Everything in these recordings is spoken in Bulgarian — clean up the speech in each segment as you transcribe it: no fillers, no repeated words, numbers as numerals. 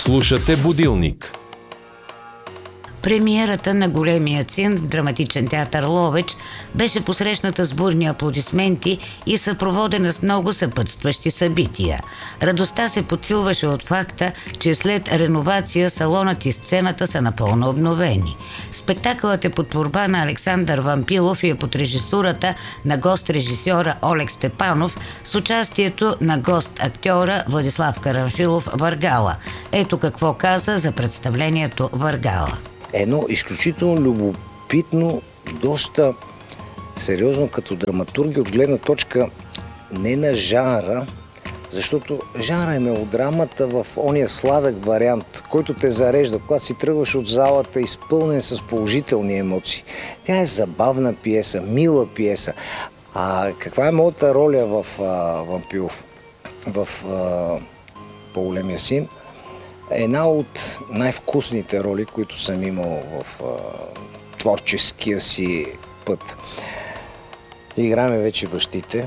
Слушате Будилник. Премиерата на Големия цин в Драматичен театър Ловеч беше посрещната с бурни аплодисменти и съпроводена с много съпътстващи събития. Радостта се подсилваше от факта, че след реновация салонът и сцената са напълно обновени. Спектакълът е под творба на Александър Вампилов и е под режисурата на гост-режисьора Олег Степанов с участието на гост-актьора Владислав Карамфилов Въргала. Ето какво каза за представлението Въргала. Едно изключително любопитно, доста сериозно като драматурги от гледна точка не на жанра, защото жанра е мелодрамата в ония сладък вариант, който те зарежда, когато си тръгваш от залата, изпълнен с положителни емоции. Тя е забавна пиеса, мила пиеса. А каква е моята роля в Вампилов, в По-големия син? Една от най-вкусните роли, които съм имал в творческия си път. Играем вече бащите.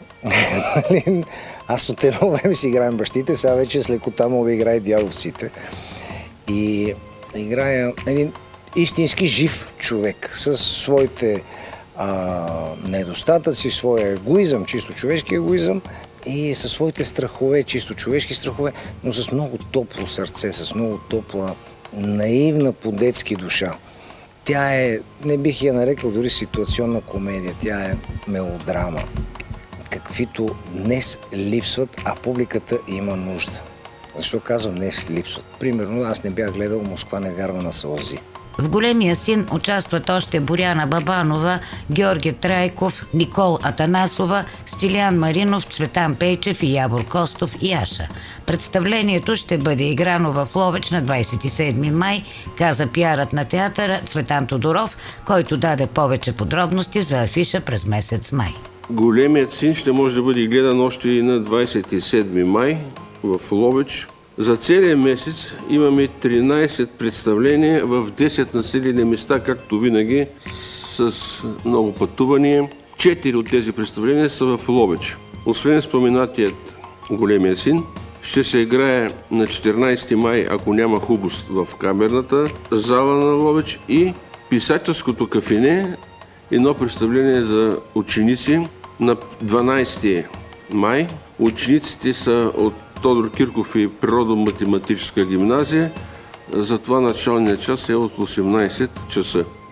Аз от едно време си играем бащите, сега вече с лекота мога да играя дядовците. И играя един истински жив човек с своите недостатъци, своя егоизъм, чисто човешки егоизъм, и със своите страхове, чисто човешки страхове, но с много топло сърце, с много топла, наивна по-детски душа. Тя е, не бих я нарекал дори ситуационна комедия, тя е мелодрама, каквито днес липсват, а публиката има нужда. Защо казвам днес липсват? Примерно, аз не бях гледал "Москва не вярва на сълзи". В Големия син участват още Боряна Бабанова, Георги Трайков, Никол Атанасова, Стилиян Маринов, Цветан Пейчев и Явор Костов и Аша. Представлението ще бъде играно в Ловеч на 27 май, каза пиарът на театъра Цветан Тодоров, който даде повече подробности за афиша през месец май. Големият син ще може да бъде гледан още и на 27 май в Ловеч. За целия месец имаме 13 представления в 10 населени места, както винаги, с много пътувания. 4 от тези представления са в Ловеч. Освен споменатият Големия син, ще се играе на 14 май, ако няма хубост, в камерната зала на Ловеч, и писателското кафене, едно представление за ученици на 12 май. Учениците са от Тодор Кирков и Природо-математическа гимназия. Затова началният час е от 18 часа.